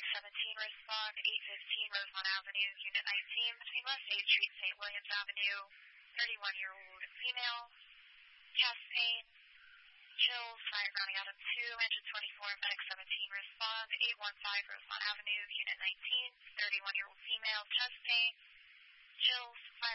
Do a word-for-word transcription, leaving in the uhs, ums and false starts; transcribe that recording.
medic seventeen, respond eight fifteen Rosemont Avenue, Unit nineteen, between West eighth Street, Saint Williams Avenue, thirty-one-year-old female, chest pain, chills, fire grounding out of two, engine twenty-four, medic seventeen, respond eight one five Rosemont Avenue, Unit nineteen, thirty-one-year-old female, chest pain, chills, fire